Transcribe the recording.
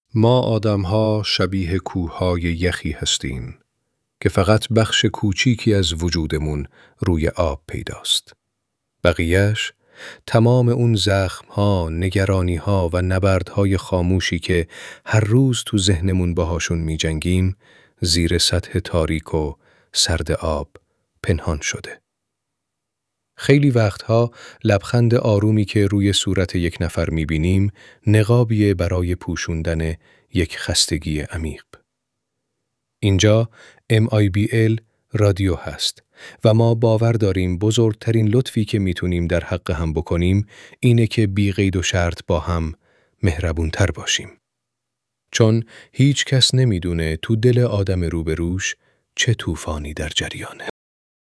ما آدم‌ها شبیه کوه‌های یخی هستیم که فقط بخش کوچیکی از وجودمون روی آب پیداست. بقیه‌اش تمام اون زخم‌ها، نگرانی‌ها و نبردهای خاموشی که هر روز تو ذهنمون باهاشون می‌جنگیم، زیر سطح تاریک و سرد آب پنهان شده. خیلی وقتها لبخند آرومی که روی صورت یک نفر می‌بینیم، نقابیه برای پوشوندن یک خستگی عمیق. اینجا MIBL رادیو هست و ما باور داریم بزرگترین لطفی که میتونیم در حق هم بکنیم اینه که بی قید و شرط با هم مهربونتر باشیم. چون هیچ کس نمیدونه تو دل آدم روبروش چه طوفانی در جریانه.